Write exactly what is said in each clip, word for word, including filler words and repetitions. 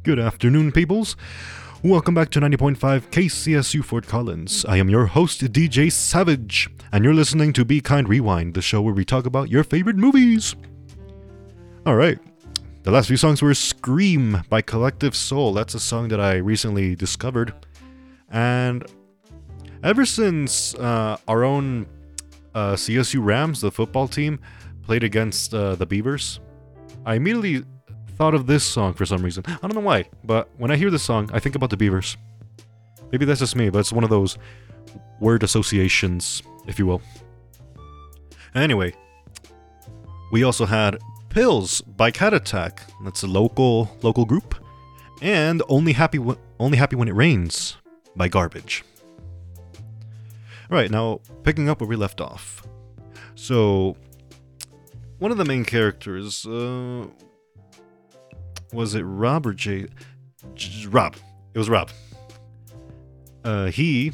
Good afternoon, peoples. Welcome back to ninety point five K C S U Fort Collins. I am your host, D J Savage, and you're listening to Be Kind Rewind, the show where we talk about your favorite movies. Alright, the last few songs were Scream by Collective Soul. That's a song that I recently discovered. And ever since uh, our own uh, C S U Rams, the football team, played against uh, the Beavers, I immediately thought of this song for some reason. I don't know why, but when I hear this song, I think about the Beavers. Maybe that's just me, but it's one of those word associations, if you will. Anyway, we also had Pills by Cat Attack. That's a local local group. And Only Happy w- Only Happy When It Rains by Garbage. Alright, now picking up where we left off. So, one of the main characters, uh, was it Rob or Jay? J- Rob. It was Rob. Uh, he,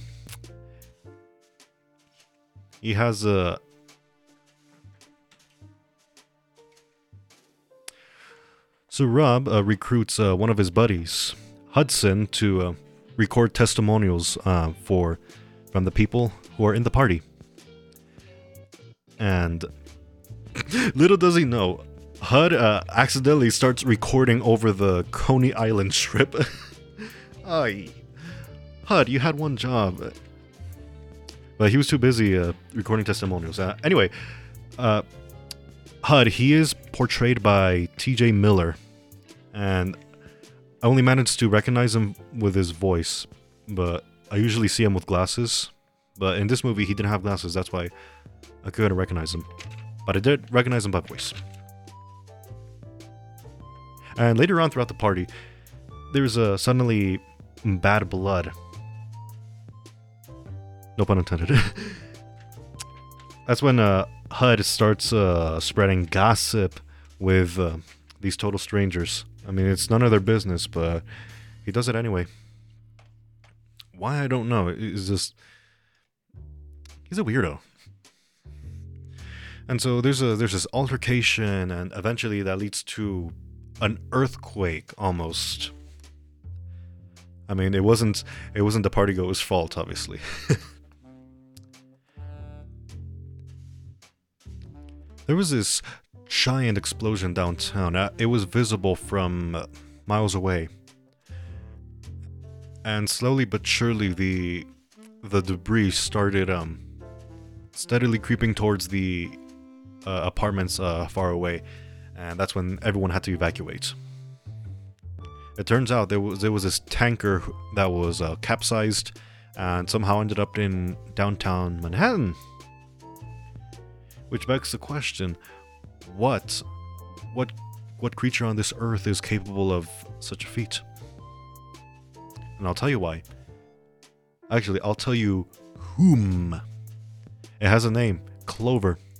he has a, so Rob uh, recruits uh, one of his buddies, Hudson, to uh, record testimonials uh, for from the people who are in the party. And little does he know, H U D uh, accidentally starts recording over the Coney Island strip. Ay. H U D, you had one job. But he was too busy uh, recording testimonials. Uh, anyway, uh, H U D, he is portrayed by T J Miller. And I only managed to recognize him with his voice. But I usually see him with glasses. But in this movie, he didn't have glasses. That's why I couldn't recognize him. But I did recognize him by voice. And later on throughout the party, there's uh, suddenly bad blood. No pun intended. That's when uh, H U D starts uh, spreading gossip with uh, these total strangers. I mean, it's none of their business, but he does it anyway. Why, I don't know. It's just... He's a weirdo. And so there's a there's this altercation, and eventually that leads to an earthquake almost. I mean, it wasn't it wasn't the partygoers' fault, obviously. There was this giant explosion downtown. It was visible from miles away, and slowly but surely the the debris started um steadily creeping towards the uh, apartments uh, far away. And that's when everyone had to evacuate. It turns out there was there was this tanker that was uh, capsized and somehow ended up in downtown Manhattan. Which begs the question, what, what, what creature on this earth is capable of such a feat? And I'll tell you why. Actually, I'll tell you whom. It has a name, Clover.